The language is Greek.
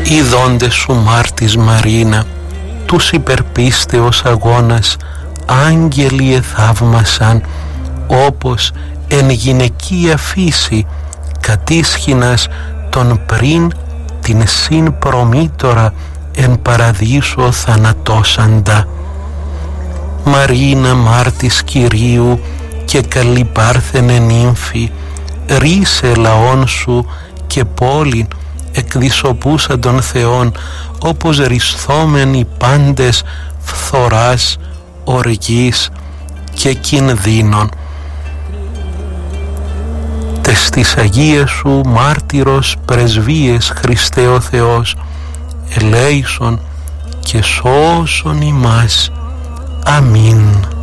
Ιδώντες σου Μάρτης Μαρίνα, τους υπερπίστεως αγώνας, άγγελοι εθαύμασαν, όπως εν γυναικεία φύση κατήσχυνας τον πριν την συν προμήτωρα εν παραδείσο θανατώσαντα. Μαρίνα Μάρτης Κυρίου και καλή πάρθενε νύμφη, ρίσε λαόν σου και πόλην εκδισοπούσα των Θεών, όπως ρισθόμενοι πάντες φθοράς, οργής και κινδύνων. Τες τις Αγίες σου μάρτυρος πρεσβείες Χριστέ ο Θεός, ελέησον και σώσον ημάς. Αμήν.